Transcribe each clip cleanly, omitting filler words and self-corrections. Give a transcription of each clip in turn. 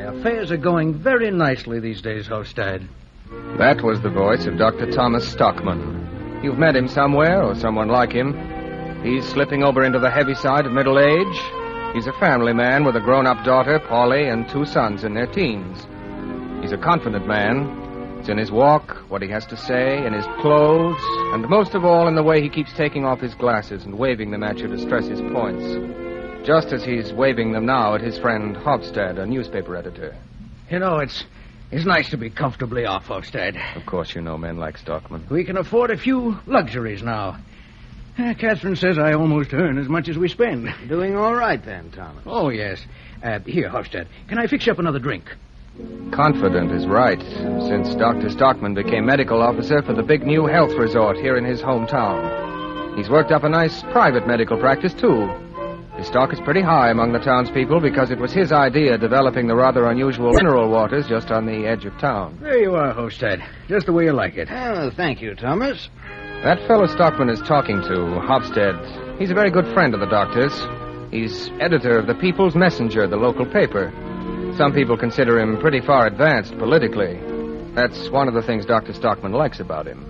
affairs are going very nicely these days, Hofstad. That was the voice of Dr. Thomas Stockman. You've met him somewhere, or someone like him. He's slipping over into the heavy side of middle age. He's a family man with a grown-up daughter, Polly, and 2 sons in their teens. He's a confident man. It's in his walk, what he has to say, in his clothes, and most of all in the way he keeps taking off his glasses and waving them at you to stress his points. Just as he's waving them now at his friend Hofstad, a newspaper editor. You know, it's nice to be comfortably off, Hofstad. Of course you know men like Stockman. We can afford a few luxuries now. Catherine says I almost earn as much as we spend. Doing all right then, Thomas. Oh, yes. Here, Hofstad, can I fix you up another drink? Confident is right, since Dr. Stockman became medical officer for the big new health resort here in his hometown. He's worked up a nice private medical practice, too. His stock is pretty high among the townspeople because it was his idea developing the rather unusual mineral waters just on the edge of town. There you are, Hofstad. Just the way you like it. Oh, thank you, Thomas. That fellow Stockman is talking to, Hofstad, he's a very good friend of the doctor's. He's editor of the People's Messenger, the local paper. Some people consider him pretty far advanced politically. That's one of the things Dr. Stockman likes about him.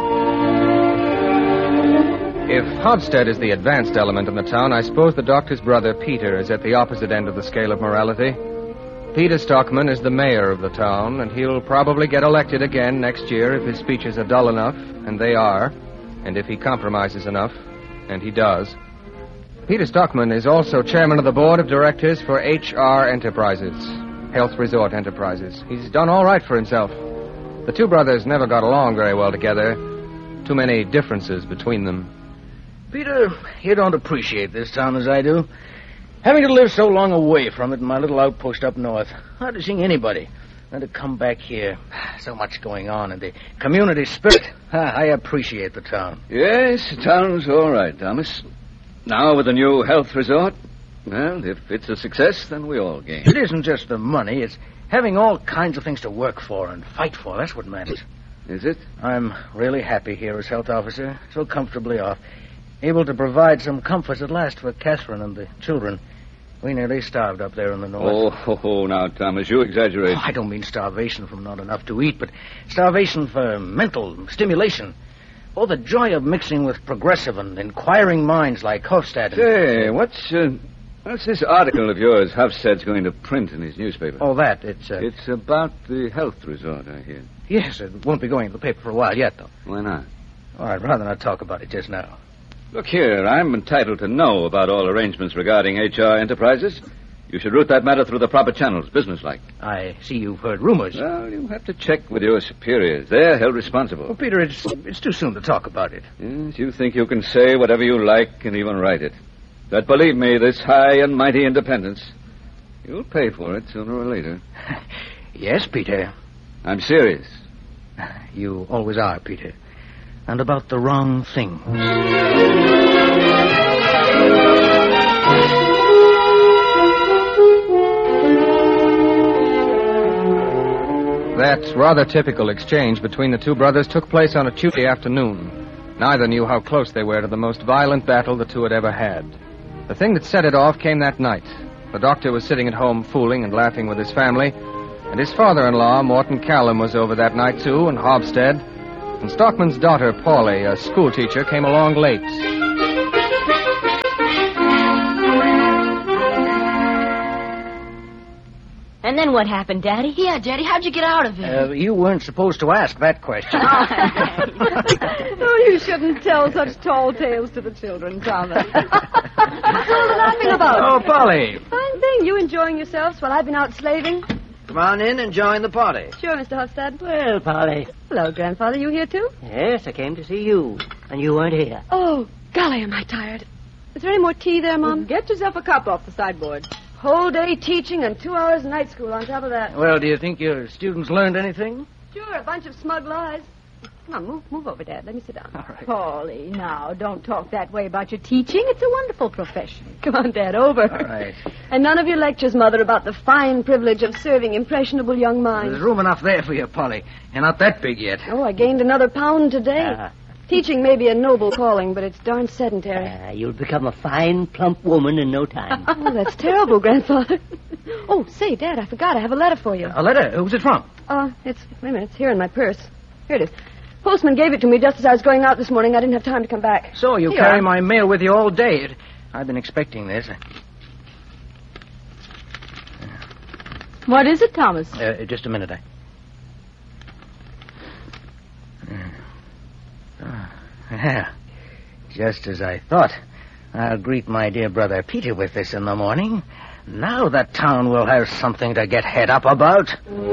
If Hofstad is the advanced element in the town, I suppose the doctor's brother, Peter, is at the opposite end of the scale of morality. Peter Stockman is the mayor of the town, and he'll probably get elected again next year if his speeches are dull enough, and they are, and if he compromises enough, and he does. Peter Stockman is also chairman of the board of directors for HR Enterprises, Health Resort Enterprises. He's done all right for himself. The 2 brothers never got along very well together. Too many differences between them. Peter, you don't appreciate this town as I do. Having to live so long away from it in my little outpost up north, hardly seeing anybody. And to come back here, so much going on, and the community spirit. I appreciate the town. Yes, the town's all right, Thomas. Now with the new health resort, well, if it's a success, then we all gain. It isn't just the money. It's having all kinds of things to work for and fight for. That's what matters. Is it? I'm really happy here as health officer, so comfortably off. Able to provide some comforts at last for Catherine and the children. We nearly starved up there in the north. Oh, now, Thomas, you exaggerate. I don't mean starvation from not enough to eat, but starvation for mental stimulation. Oh, the joy of mixing with progressive and inquiring minds like Hofstad. Say, what's this article of yours Hofstad's going to print in his newspaper? Oh, that. It's about the health resort, I hear. Yes, it won't be going in the paper for a while yet, though. Why not? Oh, I'd rather not talk about it just now. Look here, I'm entitled to know about all arrangements regarding HR Enterprises. You should route that matter through the proper channels, businesslike. I see you've heard rumors. Well, you have to check with your superiors. They're held responsible. Well, Peter, it's too soon to talk about it. Yes, you think you can say whatever you like and even write it. But believe me, this high and mighty independence, you'll pay for it sooner or later. Yes, Peter. I'm serious. You always are, Peter. And about the wrong things. That rather typical exchange between the 2 brothers took place on a Tuesday afternoon. Neither knew how close they were to the most violent battle the 2 had ever had. The thing that set it off came that night. The doctor was sitting at home fooling and laughing with his family, and his father-in-law, Morton Callum, was over that night, too, and Hofstad. And Stockman's daughter, Polly, a schoolteacher, came along late. And then what happened, Daddy? Yeah, Daddy, how'd you get out of it? You weren't supposed to ask that question. Oh, you shouldn't tell such tall tales to the children, Thomas. What's all the laughing about? Oh, Polly. Fine thing. You enjoying yourselves while I've been out slaving? Come on in and join the party. Sure, Mr. Hofstad. Well, Polly. Hello, Grandfather. You here, too? Yes, I came to see you. And you weren't here. Oh, golly, am I tired. Is there any more tea there, Mom? Get yourself a cup off the sideboard. Whole day teaching and 2 hours night school on top of that. Well, do you think your students learned anything? Sure, a bunch of smug lies. Come on, move over, Dad. Let me sit down. All right. Polly, now, don't talk that way about your teaching. It's a wonderful profession. Come on, Dad, over. All right. And none of your lectures, Mother, about the fine privilege of serving impressionable young minds. There's room enough there for you, Polly. You're not that big yet. Oh, I gained another pound today. Teaching may be a noble calling, but it's darn sedentary. You'll become a fine, plump woman in no time. Oh, that's terrible, Grandfather. Oh, say, Dad, I forgot. I have a letter for you. A letter? Who's it from? Wait a minute. It's here in my purse. Here it is. Postman gave it to me just as I was going out this morning. I didn't have time to come back. So you Here carry are. my mail with you all day. I've been expecting this. What is it, Thomas? Just a minute. Yeah, just as I thought. I'll greet my dear brother Peter with this in the morning. Now the town will have something to get head up about.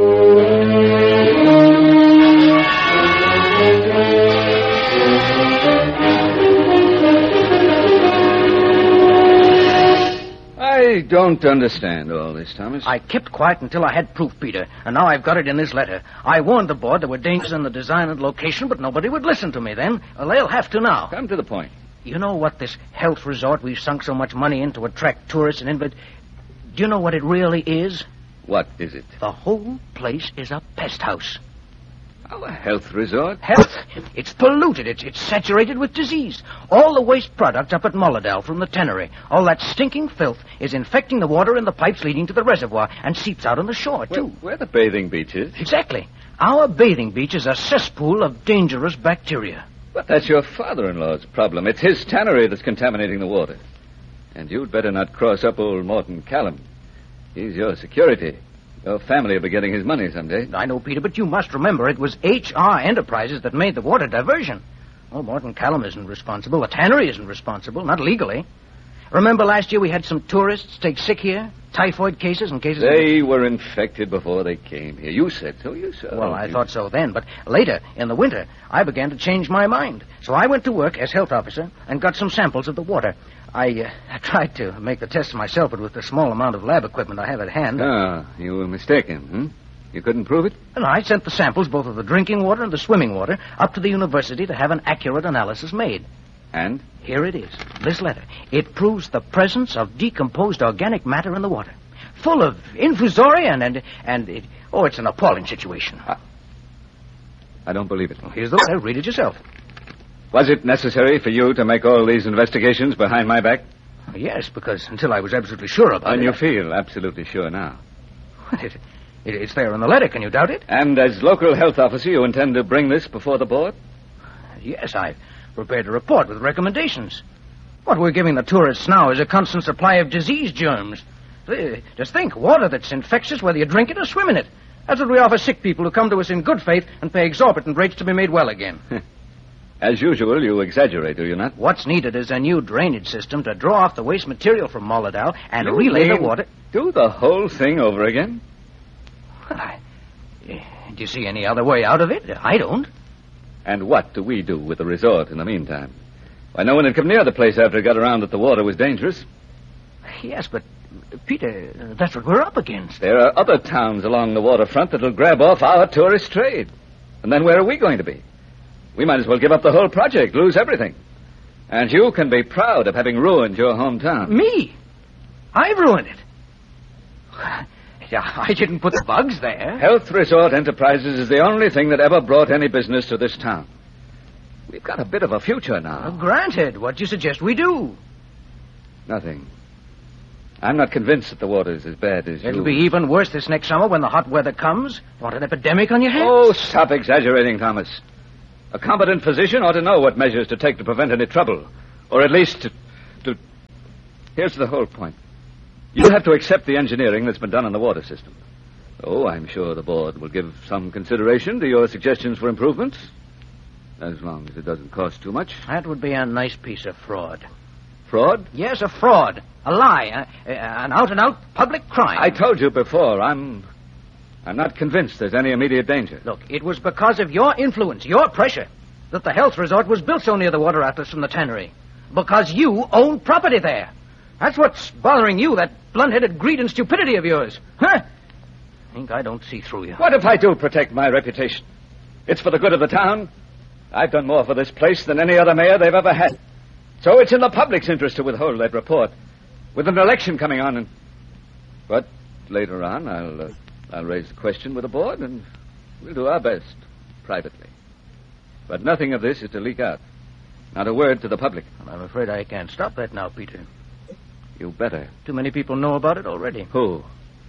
I don't understand all this, Thomas. I kept quiet until I had proof, Peter, and now I've got it in this letter. I warned the board there were dangers in the design and location, but nobody would listen to me then. Well, they'll have to now. Come to the point. You know what this health resort we've sunk so much money in to attract tourists and invalids? Do you know what it really is? What is it? The whole place is a pest house. Oh, a health resort? Health? It's polluted. It's saturated with disease. All the waste products up at Mulladow from the tannery, all that stinking filth is infecting the water in the pipes leading to the reservoir and seeps out on the shore, too. Where the bathing beach is? Exactly. Our bathing beach is a cesspool of dangerous bacteria. But that's your father-in-law's problem. It's his tannery that's contaminating the water. And you'd better not cross up old Morton Callum. He's your security. Your family will be getting his money someday. I know, Peter, but you must remember it was H.R. Enterprises that made the water diversion. Oh, Morton Callum isn't responsible. The tannery isn't responsible, not legally. Remember last year we had some tourists take sick here? Typhoid cases and cases... They were infected before they came here. You said so yourself. Well, I thought so then, but later, in the winter, I began to change my mind. So I went to work as health officer and got some samples of the water. I tried to make the tests myself, but with the small amount of lab equipment I have at hand... Ah, you were mistaken, You couldn't prove it? And I sent the samples, both of the drinking water and the swimming water, up to the university to have an accurate analysis made. And? Here it is, this letter. It proves the presence of decomposed organic matter in the water. Full of infusoria and it's an appalling situation. I don't believe it. Well, here's the letter. Read it yourself. Was it necessary for you to make all these investigations behind my back? Yes, because until I was absolutely sure about it... And you feel absolutely sure now. It's there in the letter. Can you doubt it? And as local health officer, you intend to bring this before the board? Yes, I've prepared a report with recommendations. What we're giving the tourists now is a constant supply of disease germs. Just think, water that's infectious whether you drink it or swim in it. That's what we offer sick people who come to us in good faith and pay exorbitant rates to be made well again. As usual, you exaggerate, do you not? What's needed is a new drainage system to draw off the waste material from Mulladow and relay the water... Do the whole thing over again? Do you see any other way out of it? I don't. And what do we do with the resort in the meantime? Why, no one had come near the place after it got around that the water was dangerous. Yes, but, Peter, that's what we're up against. There are other towns along the waterfront that'll grab off our tourist trade. And then where are we going to be? We might as well give up the whole project, lose everything. And you can be proud of having ruined your hometown. Me? I've ruined it. I didn't put the bugs there. Health Resort Enterprises is the only thing that ever brought any business to this town. We've got a bit of a future now. Granted. What do you suggest we do? Nothing. I'm not convinced that the water's as bad as It'll be even worse this next summer when the hot weather comes. You want an epidemic on your hands? Oh, stop exaggerating, Thomas. A competent physician ought to know what measures to take to prevent any trouble. Or at least to... Here's the whole point. You have to accept the engineering that's been done on the water system. Oh, I'm sure the board will give some consideration to your suggestions for improvements. As long as it doesn't cost too much. That would be a nice piece of fraud. Fraud? Yes, a fraud. A lie. An out-and-out public crime. I told you before, I'm not convinced there's any immediate danger. Look, it was because of your influence, your pressure, that the health resort was built so near the water outlets from the tannery. Because you own property there. That's what's bothering you, that blunt-headed greed and stupidity of yours. Huh? I think I don't see through you. What if I do protect my reputation? It's for the good of the town. I've done more for this place than any other mayor they've ever had. So it's in the public's interest to withhold that report. With an election coming on, But later on, I'll raise the question with the board, and we'll do our best, privately. But nothing of this is to leak out. Not a word to the public. Well, I'm afraid I can't stop that now, Peter. You better. Too many people know about it already. Who?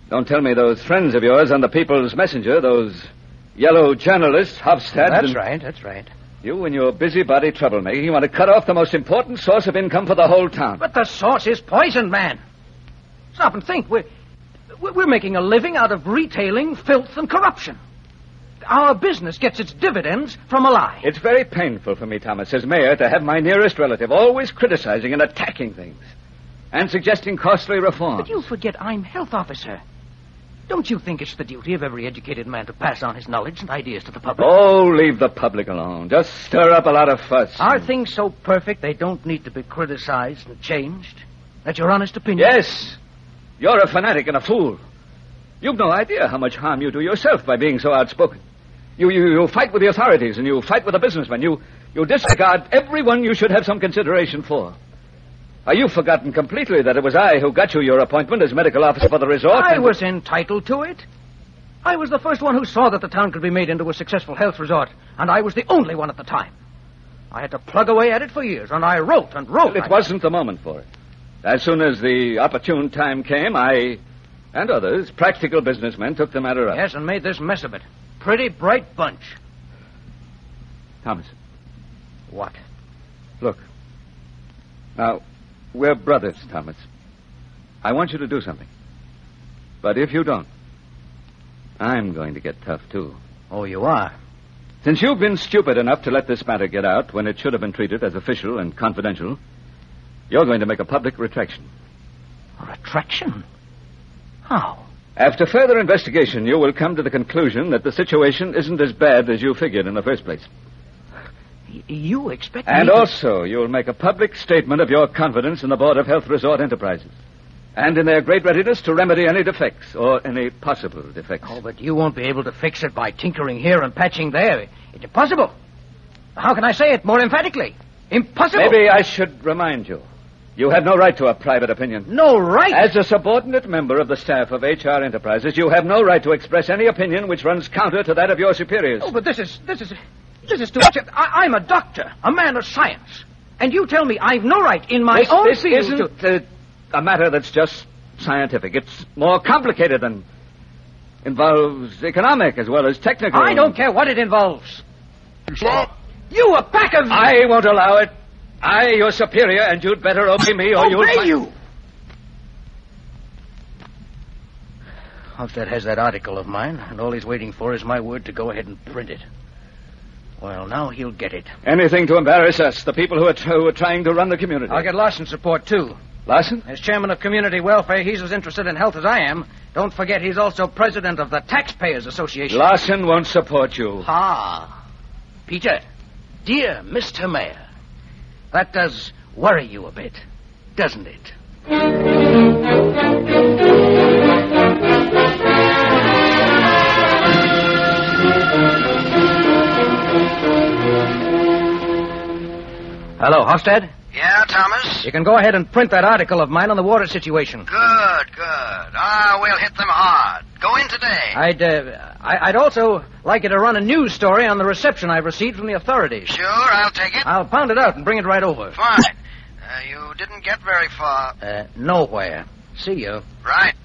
Don't tell me those friends of yours on the People's Messenger, those yellow journalists, Hofstad... That's right. You and your busybody troublemaking, you want to cut off the most important source of income for the whole town. But the source is poison, man. Stop and think. We're making a living out of retailing filth and corruption. Our business gets its dividends from a lie. It's very painful for me, Thomas, as mayor, to have my nearest relative always criticizing and attacking things and suggesting costly reforms. But you forget I'm health officer. Don't you think it's the duty of every educated man to pass on his knowledge and ideas to the public? Oh, leave the public alone. Just stir up a lot of fuss. Are things so perfect they don't need to be criticized and changed? That's your honest opinion? Yes. You're a fanatic and a fool. You've no idea how much harm you do yourself by being so outspoken. You fight with the authorities and you fight with the businessmen. You disregard everyone you should have some consideration for. You've forgotten completely that it was I who got you your appointment as medical officer for the resort. I was entitled to it. I was the first one who saw that the town could be made into a successful health resort, and I was the only one at the time. I had to plug away at it for years, and I wrote and wrote. It wasn't the moment for it. As soon as the opportune time came, I and others, practical businessmen, took the matter up. Yes, and made this mess of it. Pretty bright bunch. Thomas. What? Look. Now, we're brothers, Thomas. I want you to do something. But if you don't, I'm going to get tough, too. Oh, you are? Since you've been stupid enough to let this matter get out when it should have been treated as official and confidential, you're going to make a public retraction. A retraction? How? After further investigation, you will come to the conclusion that the situation isn't as bad as you figured in the first place. You expect And me to... also, you'll make a public statement of your confidence in the Board of Health Resort Enterprises and in their great readiness to remedy any defects or any possible defects. Oh, but you won't be able to fix it by tinkering here and patching there. It's impossible. How can I say it more emphatically? Impossible. Maybe I should remind you. You have no right to a private opinion. No right? As a subordinate member of the staff of HR Enterprises, you have no right to express any opinion which runs counter to that of your superiors. Oh, but this is too much. I'm a doctor, a man of science. And you tell me I've no right in my own This field isn't a matter that's just scientific. It's more complicated and involves economic as well as technical. I don't care what it involves. You a pack of... I won't allow it. I, your superior, and you'd better obey me or you'll... Obey you! Hofstad has that article of mine, and all he's waiting for is my word to go ahead and print it. Well, now he'll get it. Anything to embarrass us, the people who are trying to run the community. I'll get Larson's support, too. Larson? As chairman of community welfare, he's as interested in health as I am. Don't forget he's also president of the Taxpayers Association. Larson won't support you. Ah. Peter, dear Mr. Mayor, that does worry you a bit, doesn't it? Hello, Hofstad? Yeah, Thomas? You can go ahead and print that article of mine on the water situation. Good. We'll hit them hard. Go in today. I'd also like you to run a news story on the reception I've received from the authorities. Sure, I'll take it. I'll pound it out and bring it right over. Fine. You didn't get very far. Nowhere. See you. Right.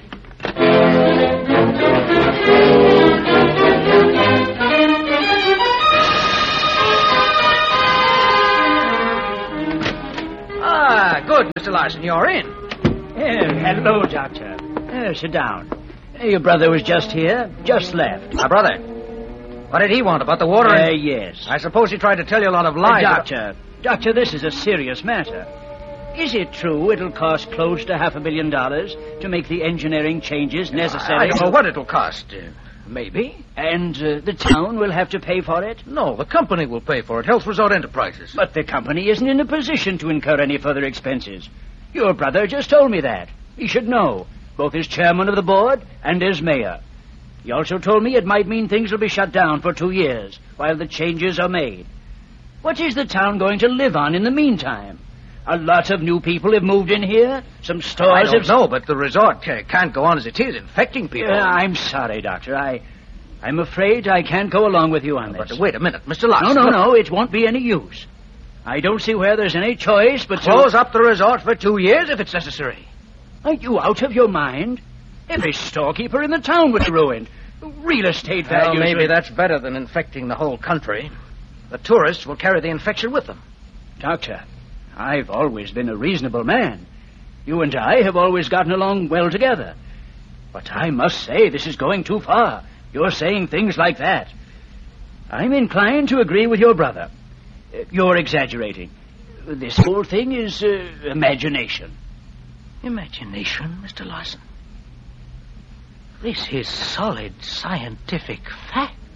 Good, Mr. Larson, you're in. Hello, Doctor. Sit down. Your brother was just here, just left. My brother? What did he want about the water? Yes. I suppose he tried to tell you a lot of lies. Doctor, this is a serious matter. Is it true it'll cost close to $500 million to make the engineering changes necessary? I don't know what it'll cost. Maybe. And the town will have to pay for it? No, the company will pay for it. Health Resort Enterprises. But the company isn't in a position to incur any further expenses. Your brother just told me that. He should know, both as chairman of the board and as mayor. He also told me it might mean things will be shut down for 2 years while the changes are made. What is the town going to live on in the meantime? A lot of new people have moved in here. Some stores I don't know, but the resort can't go on as it is, infecting people. I'm sorry, Doctor. I'm afraid I can't go along with you on this. But wait a minute, Mr. Larson. No, it won't be any use. I don't see where there's any choice but close up the resort for 2 years if it's necessary. Are you out of your mind? Every storekeeper in the town would be ruined. Real estate values... Well, maybe that's better than infecting the whole country. The tourists will carry the infection with them. Doctor, I've always been a reasonable man. You and I have always gotten along well together. But I must say this is going too far. You're saying things like that. I'm inclined to agree with your brother. You're exaggerating. This whole thing is imagination. Imagination, Mr. Larson? This is solid scientific fact.